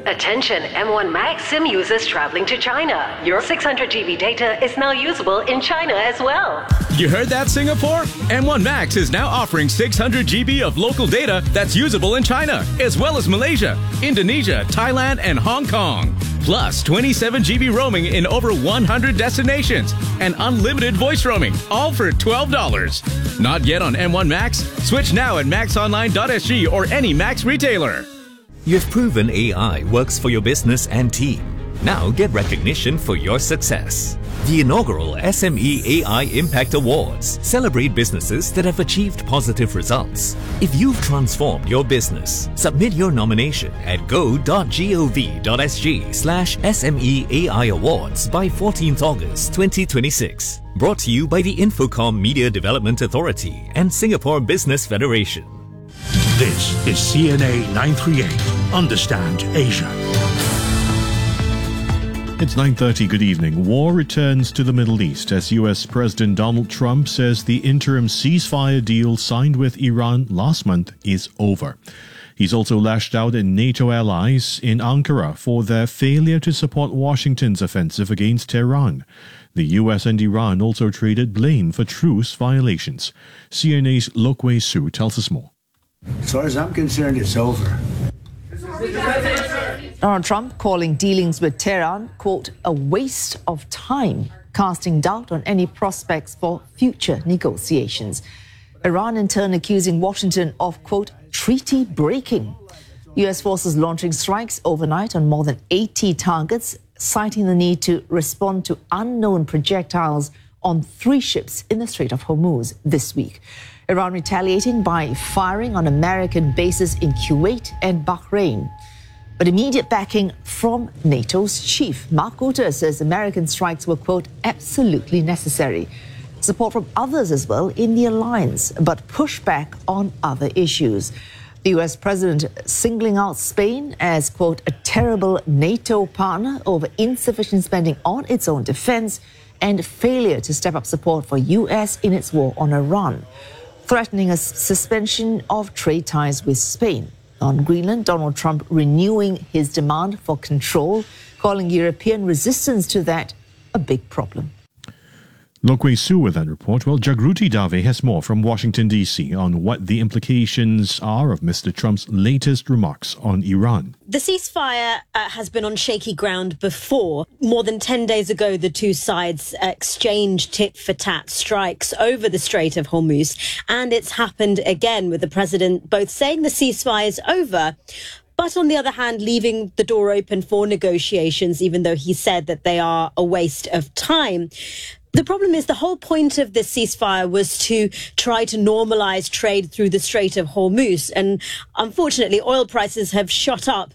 Attention M1 Max SIM users traveling to China. Your 600 GB data is now usable in China as well. You heard that, Singapore? M1 Max is now offering 600 GB of local data that's usable in China, as well as Malaysia, Indonesia, Thailand, and Hong Kong. Plus 27 GB roaming in over 100 destinations and unlimited voice roaming, all for $12. Not yet on M1 Max? Switch now at maxonline.sg or any Max retailer. You've proven AI works for your business and team. Now get recognition for your success. The inaugural SME AI Impact Awards celebrate businesses that have achieved positive results. If you've transformed your business, submit your nomination at go.gov.sg/SME AI Awards by 14th August 2026. Brought to you by the Infocom Media Development Authority and Singapore Business Federation. This is CNA 938. Understand Asia. It's 9:30. Good evening. War returns to the Middle East as US President Donald Trump says the interim ceasefire deal signed with Iran last month is over. He's also lashed out at NATO allies in Ankara for their failure to support Washington's offensive against Tehran. The US and Iran also traded blame for truce violations. CNA's Lok Wei Su tells us more. As far as I'm concerned, it's over. Donald Trump calling dealings with Tehran, quote, a waste of time, casting doubt on any prospects for future negotiations. Iran in turn accusing Washington of, quote, treaty breaking. US forces launching strikes overnight on more than 80 targets, citing the need to respond to unknown projectiles on 3 ships in the Strait of Hormuz this week. Iran retaliating by firing on American bases in Kuwait and Bahrain. But immediate backing from NATO's chief. Mark Rutte says American strikes were, quote, absolutely necessary. Support from others as well in the alliance, but pushback on other issues. The US president singling out Spain as, quote, a terrible NATO partner over insufficient spending on its own defense and failure to step up support for US in its war on Iran, threatening a suspension of trade ties with Spain. On Greenland, Donald Trump renewing his demand for control, calling European resistance to that a big problem. Lok Wei Su with that report. Well, Jagruti Dave has more from Washington, D.C. on what the implications are of Mr. Trump's latest remarks on Iran. The ceasefire has been on shaky ground before. More than 10 days ago, the two sides exchanged tit-for-tat strikes over the Strait of Hormuz. And it's happened again with the president both saying the ceasefire is over, but on the other hand, leaving the door open for negotiations, even though he said that they are a waste of time. The problem is the whole point of this ceasefire was to try to normalize trade through the Strait of Hormuz. And unfortunately, oil prices have shot up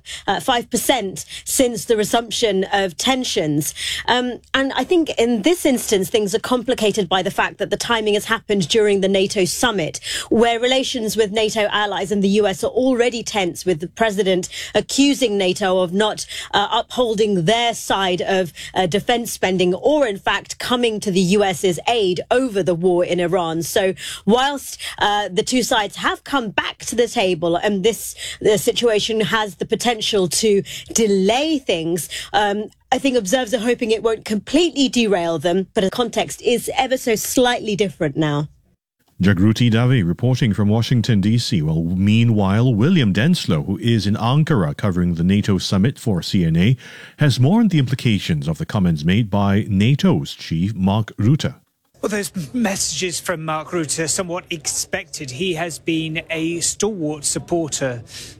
5% since the resumption of tensions. And I think in this instance, things are complicated by the fact that the timing has happened during the NATO summit, where relations with NATO allies and the US are already tense, with the president accusing NATO of not upholding their side of defense spending, or in fact coming to the US's aid over the war in Iran. So whilst the two sides have come back to the table and the situation has the potential to delay things, I think observers are hoping it won't completely derail them, but the context is ever so slightly different now. Jagruti Dave reporting from Washington, D.C. Well, meanwhile, William Denslow, who is in Ankara covering the NATO summit for CNA, has more on the implications of the comments made by NATO's chief, Mark Rutte. Well, those messages from Mark Rutte are somewhat expected. He has been a stalwart supporter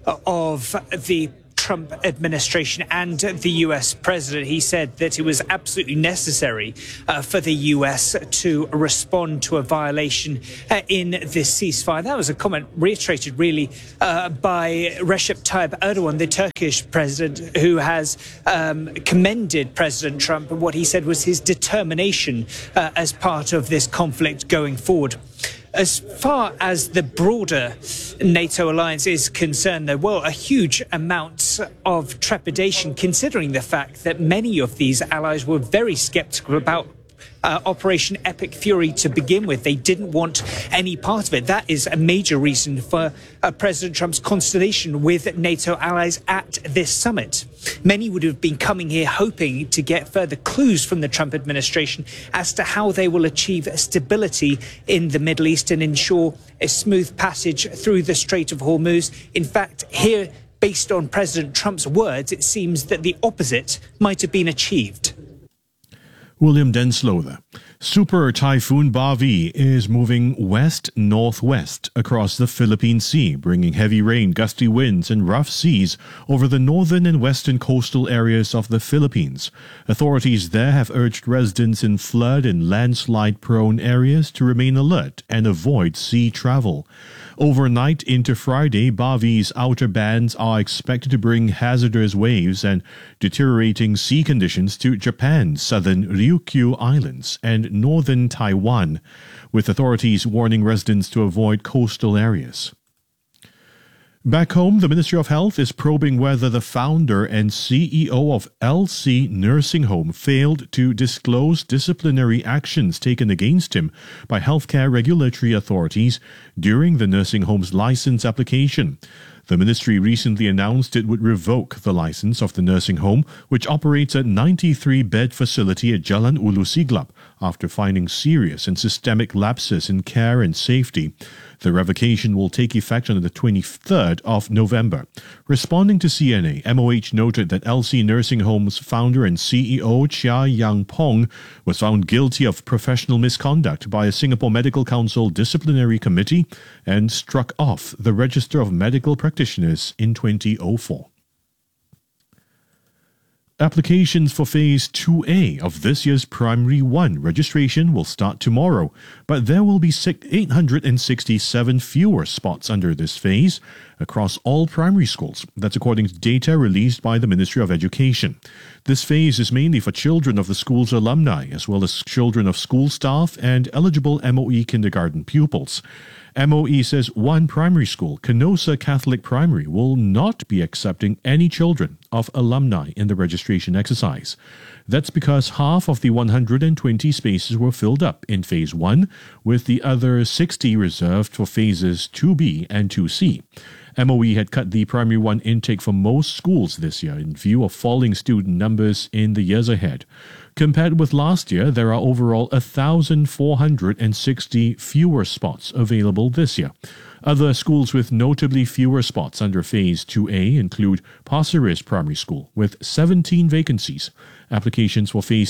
of the Trump administration and the US president. He said that it was absolutely necessary for the US to respond to a violation in this ceasefire. That was a comment reiterated really by Recep Tayyip Erdogan, the Turkish president, who has commended President Trump and what he said was his determination as part of this conflict going forward. As far as the broader NATO alliance is concerned, there were a huge amount of trepidation, considering the fact that many of these allies were very sceptical about Operation Epic Fury to begin with. They didn't want any part of it. That is a major reason for President Trump's consternation with NATO allies at this summit. Many would have been coming here hoping to get further clues from the Trump administration as to how they will achieve stability in the Middle East and ensure a smooth passage through the Strait of Hormuz. In fact, here, based on President Trump's words, it seems that the opposite might have been achieved. William Denslow there. Super Typhoon Bavi is moving west-northwest across the Philippine Sea, bringing heavy rain, gusty winds and rough seas over the northern and western coastal areas of the Philippines. Authorities there have urged residents in flood and landslide-prone areas to remain alert and avoid sea travel. Overnight into Friday, Bavi's outer bands are expected to bring hazardous waves and deteriorating sea conditions to Japan's southern Ryukyu Islands and northern Taiwan, with authorities warning residents to avoid coastal areas. Back home, the Ministry of Health is probing whether the founder and CEO of LC Nursing Home failed to disclose disciplinary actions taken against him by healthcare regulatory authorities during the nursing home's license application. The ministry recently announced it would revoke the license of the nursing home, which operates a 93-bed facility at Jalan Ulu Siglap, after finding serious and systemic lapses in care and safety. The revocation will take effect on the 23rd of November. Responding to CNA, MOH noted that LC Nursing Home's founder and CEO Chia Yang Pong was found guilty of professional misconduct by a Singapore Medical Council disciplinary committee and struck off the Register of Medical Practitioners in 2004. Applications for Phase 2A of this year's Primary 1 registration will start tomorrow, but there will be 867 fewer spots under this phase across all primary schools. That's according to data released by the Ministry of Education. This phase is mainly for children of the school's alumni, as well as children of school staff and eligible MOE kindergarten pupils. MOE says one primary school, Canosa Catholic Primary, will not be accepting any children of alumni in the registration exercise. That's because half of the 120 spaces were filled up in Phase 1, with the other 60 reserved for Phases 2B and 2C. MOE had cut the Primary 1 intake for most schools this year in view of falling student numbers in the years ahead. Compared with last year, there are overall 1,460 fewer spots available this year. Other schools with notably fewer spots under Phase 2A include Pasir Ris Primary School with 17 vacancies. Applications for Phase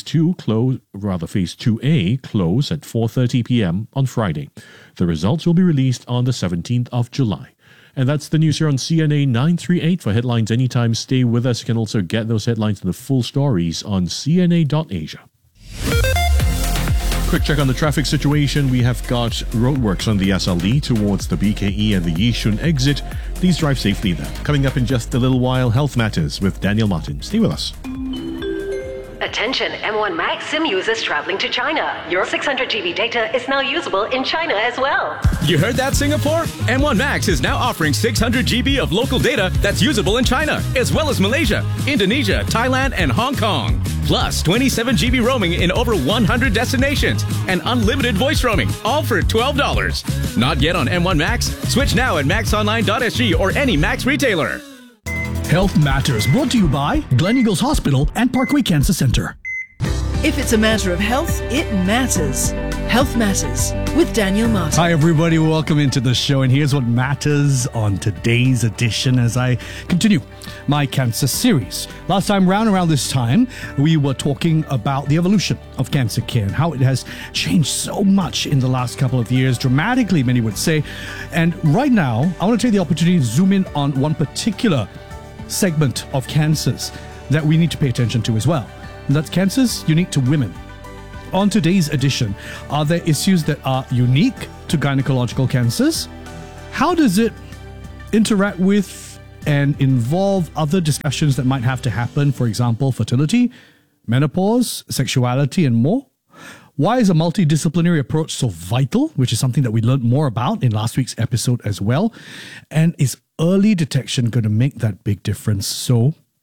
2A close at 4:30 p.m. on Friday. The results will be released on the 17th of July. And that's the news here on CNA 938. For headlines anytime, stay with us. You can also get those headlines and the full stories on cna.asia. Quick check on the traffic situation. We have got roadworks on the SLE towards the BKE and the Yishun exit. Please drive safely there. Coming up in just a little while, Health Matters with Daniel Martin. Stay with us. Attention M1 Max SIM users traveling to China. Your 600 GB data is now usable in China as well. You heard that, Singapore? M1 Max is now offering 600 GB of local data that's usable in China, as well as Malaysia, Indonesia, Thailand, and Hong Kong. Plus 27 GB roaming in over 100 destinations and unlimited voice roaming, all for $12. Not yet on M1 Max? Switch now at maxonline.sg or any Max retailer. Health Matters, brought to you by Gleneagles Hospital and Parkway Cancer Center. If it's a matter of health, it matters. Health Matters with Daniel Martin. Hi everybody, welcome into the show, and here's what matters on today's edition as I continue my cancer series. Last time around this time, we were talking about the evolution of cancer care and how it has changed so much in the last couple of years, dramatically many would say. And right now, I want to take the opportunity to zoom in on one particular segment of cancers that we need to pay attention to as well. And that's cancers unique to women. On today's edition, are there issues that are unique to gynecological cancers? How does it interact with and involve other discussions that might have to happen, for example, fertility, menopause, sexuality, and more? Why is a multidisciplinary approach so vital, which is something that we learned more about in last week's episode as well? And is early detection going to make that big difference? So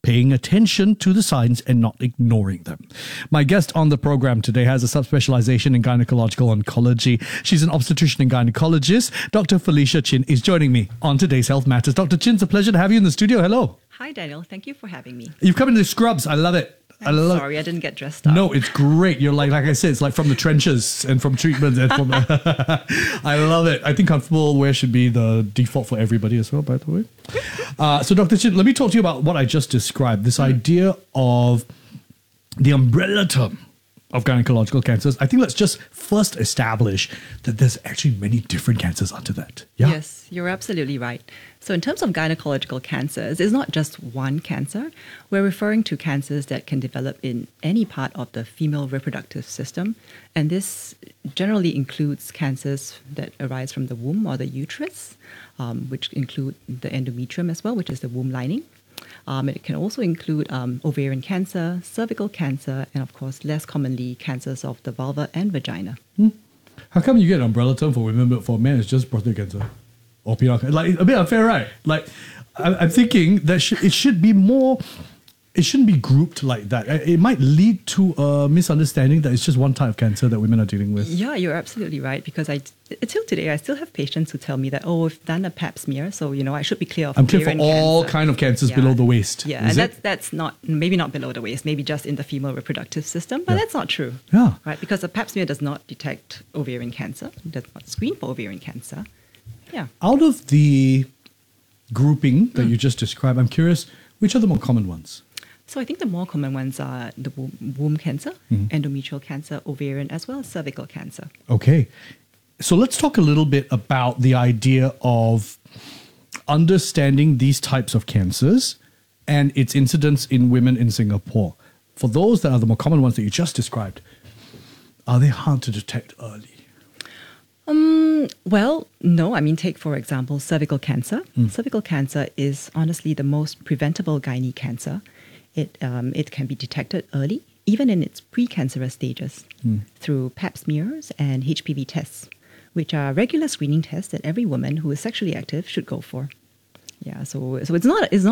paying attention to the signs and not ignoring them. My guest on the program today has a subspecialization in gynecological oncology. She's an obstetrician and gynecologist. Dr. Felicia Chin is joining me on today's Health Matters. Dr. Chin, it's a pleasure to have you in the studio. Hello. Hi, Daniel. Thank you for having me. You've come into the scrubs. I love it. Sorry, I didn't get dressed up. No, it's great. You're like I said, it's like from the trenches and from treatment. And from I love it. I think comfortable wear should be the default for everybody as well, by the way. So Dr. Chin, let me talk to you about what I just described. This idea of the umbrella term of gynecological cancers. I think let's just first establish that there's actually many different cancers under that. Yeah? Yes, you're absolutely right. So in terms of gynecological cancers, it's not just one cancer. We're referring to cancers that can develop in any part of the female reproductive system. And this generally includes cancers that arise from the womb or the uterus, which include the endometrium as well, which is the womb lining. It can also include ovarian cancer, cervical cancer, and of course, less commonly, cancers of the vulva and vagina. How come you get an umbrella term for women, but for men it's just prostate cancer? Or penile cancer? Like, a bit unfair, right? Like, I'm thinking that it should be more... It shouldn't be grouped like that. It might lead to a misunderstanding that it's just one type of cancer that women are dealing with. Yeah, you're absolutely right. Because until today, I still have patients who tell me that, we've done a pap smear, so I should be clear of I'm clear for all cancer. Kind of cancers below the waist. Yeah, and that's not maybe not below the waist, maybe just in the female reproductive system, but that's not true. Yeah, right. Because a pap smear does not detect ovarian cancer, does not screen for ovarian cancer. Yeah. Out of the grouping that you just described, I'm curious, which are the more common ones? So I think the more common ones are the womb cancer, endometrial cancer, ovarian, as well as cervical cancer. Okay. So let's talk a little bit about the idea of understanding these types of cancers and its incidence in women in Singapore. For those that are the more common ones that you just described, are they hard to detect early? Well, no. I mean, take, for example, cervical cancer. Cervical cancer is honestly the most preventable gynae cancer. It can be detected early, even in its precancerous stages, through pap smears and HPV tests, which are regular screening tests that every woman who is sexually active should go for. Yeah, so it's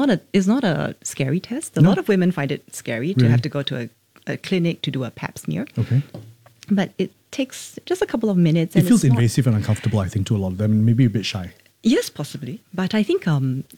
not a scary test. A lot of women find it scary to have to go to a clinic to do a pap smear. Okay, but it takes just a couple of minutes. It feels invasive and uncomfortable, I think, to a lot of them, and maybe a bit shy. Yes, possibly, but I think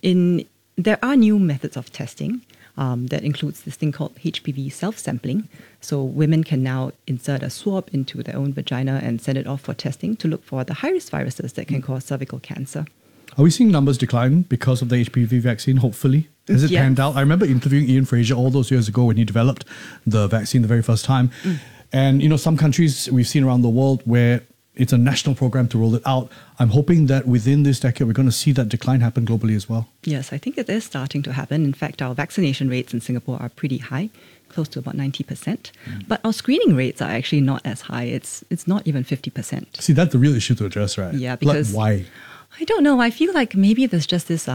there are new methods of testing. That includes this thing called HPV self-sampling. So women can now insert a swab into their own vagina and send it off for testing to look for the high-risk viruses that can cause cervical cancer. Are we seeing numbers decline because of the HPV vaccine, hopefully? Has it panned out? I remember interviewing Ian Fraser all those years ago when he developed the vaccine the very first time. And, some countries we've seen around the world where it's a national program to roll it out. I'm hoping that within this decade, we're going to see that decline happen globally as well. Yes, I think it is starting to happen. In fact, our vaccination rates in Singapore are pretty high, close to about 90%. But our screening rates are actually not as high. It's not even 50%. See, that's the real issue to address, right? Yeah, because... why? I don't know. I feel like maybe there's just this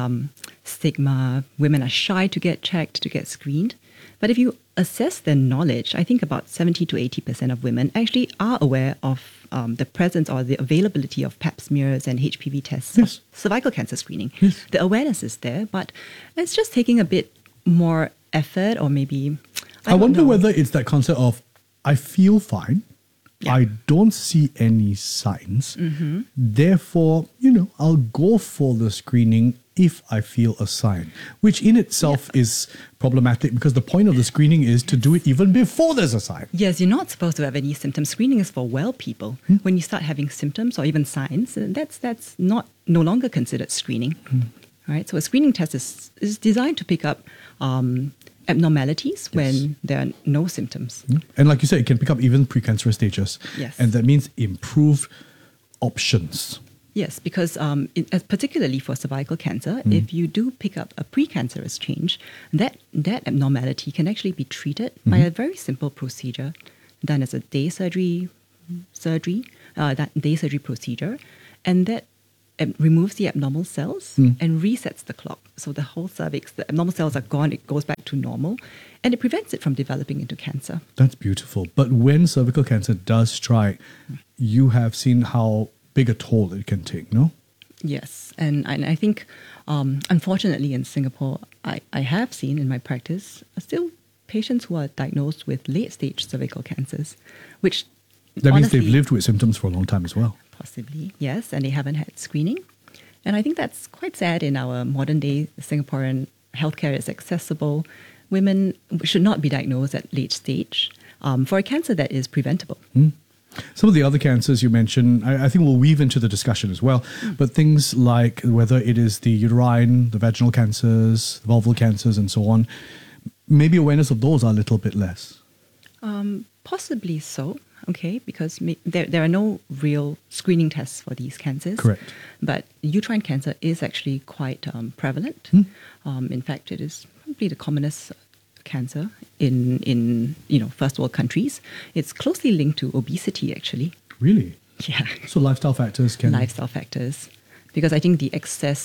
stigma. Women are shy to get checked, to get screened. But if you assess their knowledge, I think about 70 to 80% of women actually are aware of the presence or the availability of pap smears and HPV tests, cervical cancer screening. Yes. The awareness is there, but it's just taking a bit more effort, or maybe... I wonder whether it's that concept of, I feel fine, I don't see any signs, therefore, I'll go for the screening if I feel a sign, which in itself is problematic because the point of the screening is to do it even before there's a sign. Yes, you're not supposed to have any symptoms. Screening is for well people. When you start having symptoms or even signs, that's no longer considered screening. Right? So a screening test is designed to pick up abnormalities when there are no symptoms. And like you said, it can pick up even precancerous stages. Yes. And that means improved options. Yes, because particularly for cervical cancer, if you do pick up a precancerous change, that abnormality can actually be treated by a very simple procedure done as a day surgery procedure, and that removes the abnormal cells and resets the clock. So the whole cervix, the abnormal cells are gone, it goes back to normal, and it prevents it from developing into cancer. That's beautiful. But when cervical cancer does strike, you have seen how big a toll it can take, no? Yes, and I think, unfortunately, in Singapore, I have seen in my practice still patients who are diagnosed with late-stage cervical cancers, which That means honestly, they've lived with symptoms for a long time as well. possibly, yes, and they haven't had screening. And I think that's quite sad in our modern-day Singaporean healthcare is accessible. Women should not be diagnosed at late stage for a cancer that is preventable. Some of the other cancers you mentioned, I think we'll weave into the discussion as well. But things like whether it is the uterine, the vaginal cancers, the vulval cancers, and so on, maybe awareness of those are a little bit less. Possibly so, okay, because there are no real screening tests for these cancers. Correct. But uterine cancer is actually quite prevalent. In fact, it is probably the commonest cancer in first world countries. It's closely linked to obesity, actually. Really? Yeah. So lifestyle factors can... Lifestyle factors. Because I think the excess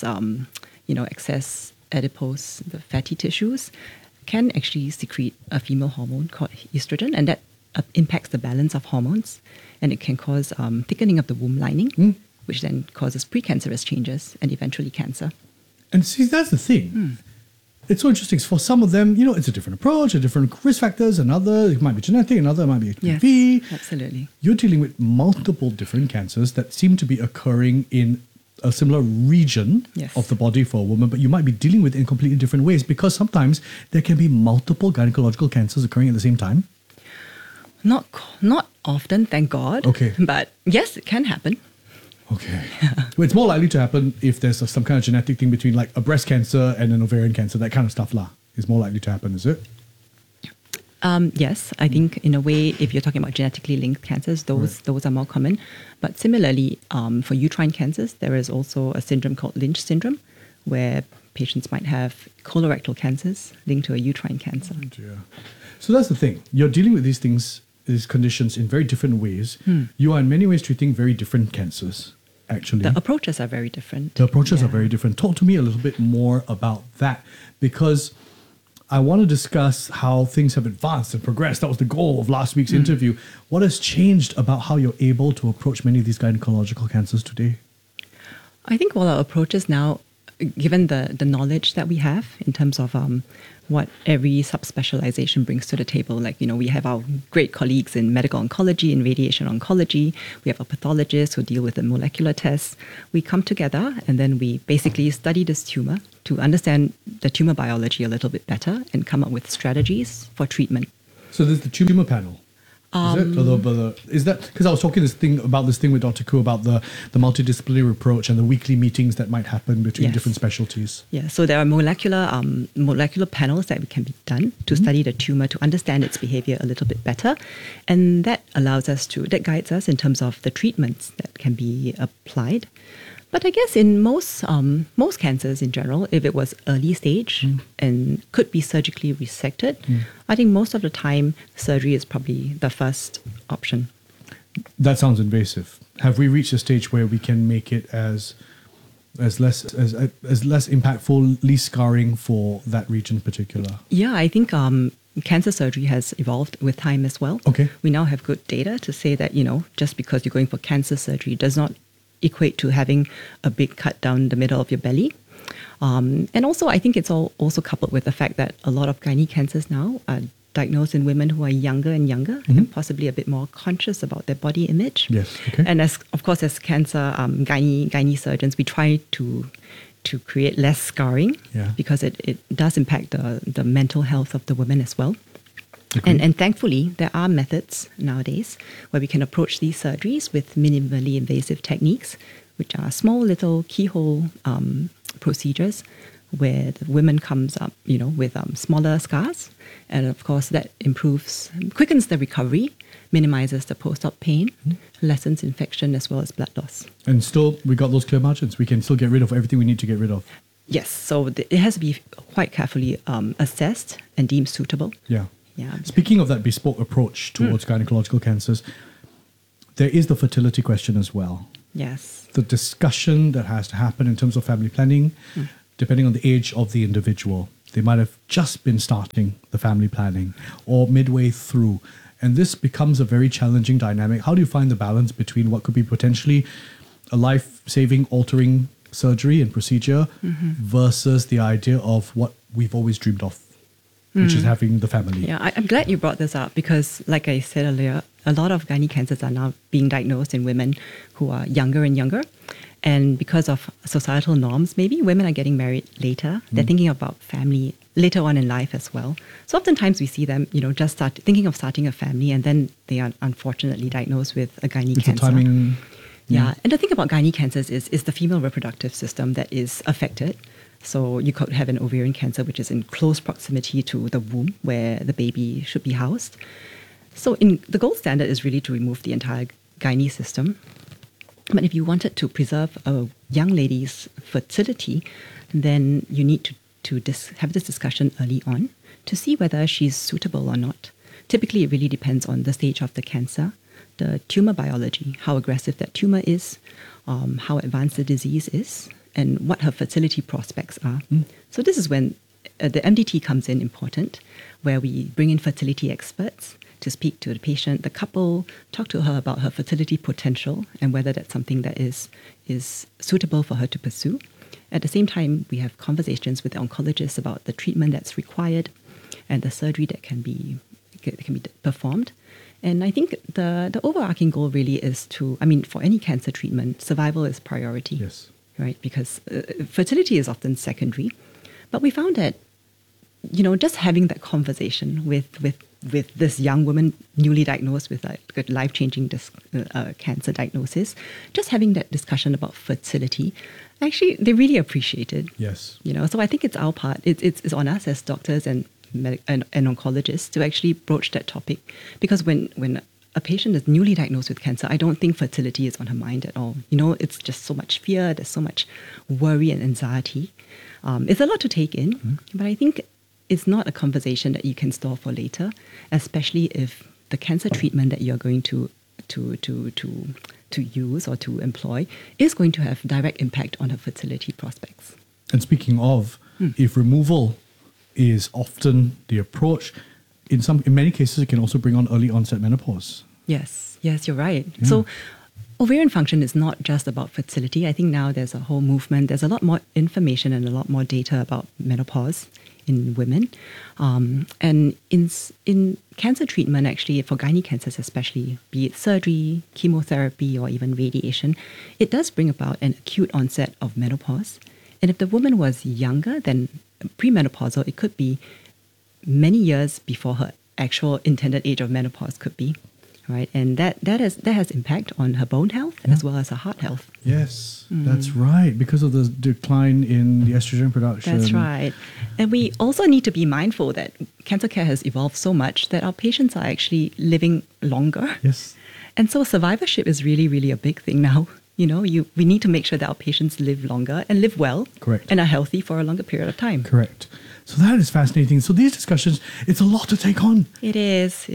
adipose, the fatty tissues, can actually secrete a female hormone called estrogen, and that impacts the balance of hormones, and it can cause thickening of the womb lining, which then causes precancerous changes and eventually cancer. And see, that's the thing. It's so interesting. For some of them, it's a different approach, a different risk factors. Another, it might be genetic, another might be HPV. Yes, absolutely. You're dealing with multiple different cancers that seem to be occurring in a similar region of the body for a woman, but you might be dealing with it in completely different ways because sometimes there can be multiple gynecological cancers occurring at the same time. Not often, thank God. Okay. But yes, it can happen. Okay. Well, it's more likely to happen if there's some kind of genetic thing between like a breast cancer and an ovarian cancer, that kind of stuff is more likely to happen, is it? Yes, I think in a way, if you're talking about genetically linked cancers, those are more common. But similarly, for uterine cancers, there is also a syndrome called Lynch syndrome, where patients might have colorectal cancers linked to a uterine cancer. Oh dear. So that's the thing. You're dealing with these things, these conditions in very different ways. You are in many ways treating very different cancers, actually. The approaches are very different. The approaches are very different. Talk to me a little bit more about that, because I want to discuss how things have advanced and progressed. That was the goal of last week's interview. What has changed about how you're able to approach many of these gynecological cancers today? I think our approaches now, given the knowledge that we have in terms of what every subspecialization brings to the table, like, we have our great colleagues in medical oncology and radiation oncology. We have our pathologists who deal with the molecular tests. We come together and then we basically study this tumor to understand the tumor biology a little bit better and come up with strategies for treatment. So there's the tumor panel. Is that because I was talking about this thing with Dr. Koo about the multidisciplinary approach and the weekly meetings that might happen between different specialties? Yeah, so there are molecular panels that can be done to study the tumor to understand its behavior a little bit better, and that guides us in terms of the treatments that can be applied. But I guess in most cancers in general, if it was early stage and could be surgically resected, I think most of the time surgery is probably the first option. That sounds invasive. Have we reached a stage where we can make it as less impactful, least scarring for that region in particular? Yeah, I think cancer surgery has evolved with time as well. Okay. We now have good data to say that, just because you're going for cancer surgery does not equate to having a big cut down the middle of your belly. And also, I think it's also coupled with the fact that a lot of gynae cancers now are diagnosed in women who are younger and younger and possibly a bit more conscious about their body image. Yes, okay. And as cancer gynae surgeons, we try to create less scarring because it does impact the mental health of the women as well. And thankfully, there are methods nowadays where we can approach these surgeries with minimally invasive techniques, which are small little keyhole procedures where the women comes up, with smaller scars. And of course, that quickens the recovery, minimizes the post-op pain, lessens infection as well as blood loss. And still, we got those clear margins. We can still get rid of everything we need to get rid of. Yes. So it has to be quite carefully assessed and deemed suitable. Yeah. Yeah. Speaking of that bespoke approach towards gynecological cancers, there is the fertility question as well. Yes. The discussion that has to happen in terms of family planning, depending on the age of the individual. They might have just been starting the family planning or midway through. And this becomes a very challenging dynamic. How do you find the balance between what could be potentially a life-saving, altering surgery and procedure versus the idea of what we've always dreamed of, which is having the family. Yeah, I'm glad you brought this up because, like I said earlier, a lot of gynae cancers are now being diagnosed in women who are younger and younger. And because of societal norms, maybe women are getting married later. They're thinking about family later on in life as well. So oftentimes we see them, just thinking of starting a family, and then they are unfortunately diagnosed with a gynae cancer. The timing. Yeah. And the thing about gynae cancers is the female reproductive system that is affected. So you could have an ovarian cancer, which is in close proximity to the womb where the baby should be housed. So the gold standard is really to remove the entire gynae system. But if you wanted to preserve a young lady's fertility, then you need to have this discussion early on to see whether she's suitable or not. Typically, it really depends on the stage of the cancer, the tumor biology, how aggressive that tumor is, how advanced the disease is, and what her fertility prospects are. So this is when the MDT comes in important, where we bring in fertility experts to speak to the patient, the couple, talk to her about her fertility potential and whether that's something that is suitable for her to pursue. At the same time, we have conversations with the oncologist about the treatment that's required and the surgery that can be performed. And I think the overarching goal really is for any cancer treatment, survival is priority. Yes. Right? Because fertility is often secondary. But we found that, just having that conversation with this young woman newly diagnosed with a life-changing cancer diagnosis, just having that discussion about fertility, actually, they really appreciate it. Yes. So I think it's our part. It's on us as doctors and oncologists to actually broach that topic. Because when a patient is newly diagnosed with cancer, I don't think fertility is on her mind at all. It's just so much fear, there's so much worry and anxiety. It's a lot to take in, but I think it's not a conversation that you can store for later, especially if the cancer treatment that you're going to use or to employ is going to have direct impact on her fertility prospects. And speaking of, if removal is often the approach, in many cases it can also bring on early onset menopause. Yes, you're right. Yeah. So ovarian function is not just about fertility. I think now there's a whole movement. There's a lot more information and a lot more data about menopause in women. And in cancer treatment, actually, for gynae cancers especially, be it surgery, chemotherapy, or even radiation, it does bring about an acute onset of menopause. And if the woman was younger than premenopausal, it could be many years before her actual intended age of menopause could be. Right, and that has impact on her bone health as well as her heart health. Yes, that's right, because of the decline in the estrogen production. That's right. And we also need to be mindful that cancer care has evolved so much that our patients are actually living longer. Yes. And so survivorship is really, really a big thing now. We need to make sure that our patients live longer and live well. Correct. And are healthy for a longer period of time. Correct. So that is fascinating. So these discussions, it's a lot to take on. It is.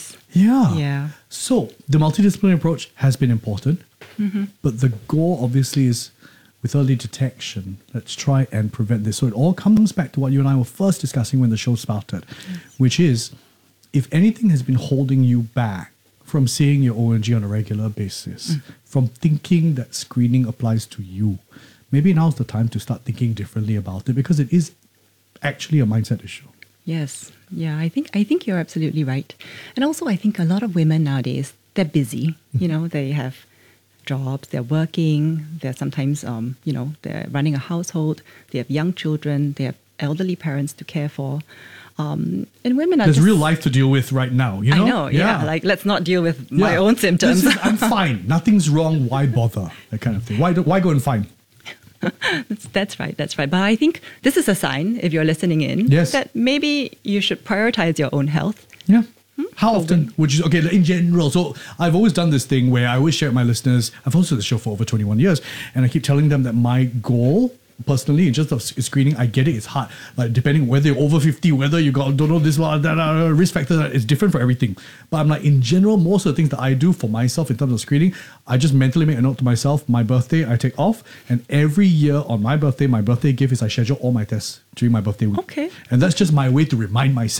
Yeah. So the multidisciplinary approach has been important, but the goal obviously is with early detection. Let's try and prevent this. So it all comes back to what you and I were first discussing when the show started, which is if anything has been holding you back from seeing your ONG on a regular basis, from thinking that screening applies to you, maybe now's the time to start thinking differently about it, because it is actually a mindset issue. Yes. Yeah, I think you're absolutely right. And also I think a lot of women nowadays, they're busy. They have jobs, they're working, they're sometimes they're running a household, they have young children, they have elderly parents to care for. And women are There's real life to deal with right now, I know, yeah. Like, let's not deal with my own symptoms. I'm fine. Nothing's wrong. Why bother? That kind of thing. Why go and find? That's right. But I think this is a sign, if you're listening in, that maybe you should prioritize your own health. Yeah. How often would you, in general, so I've always done this thing where I always share with my listeners, I've hosted the show for over 21 years, and I keep telling them that my goal, personally, in just of screening, I get it, it's hard. Like, depending whether you're over 50, whether you got, don't know, this, that, risk factor, it's different for everything. But I'm like, in general, most of the things that I do for myself in terms of screening, I just mentally make a note to myself, my birthday, I take off. And every year on my birthday gift is I schedule all my tests during my birthday week. Okay. And that's just my way to remind myself.